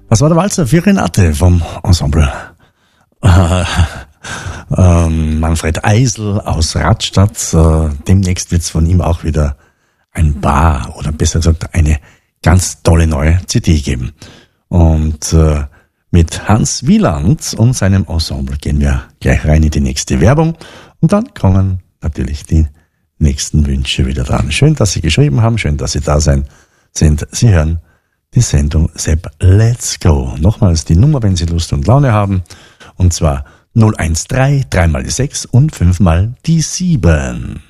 Was war der Walzer für Renate vom Ensemble? Manfred Eisel aus Radstadt. Demnächst wird es von ihm auch wieder ein Bar oder besser gesagt eine ganz tolle neue CD geben. Und mit Hans Wieland und seinem Ensemble gehen wir gleich rein in die nächste Werbung und dann kommen natürlich die nächsten Wünsche wieder dran. Schön, dass Sie geschrieben haben, schön, dass Sie da sind. Sie hören die Sendung Sepp Let's Go. Nochmals die Nummer, wenn Sie Lust und Laune haben, und zwar 013 3 mal die 6 und 5 mal die 7.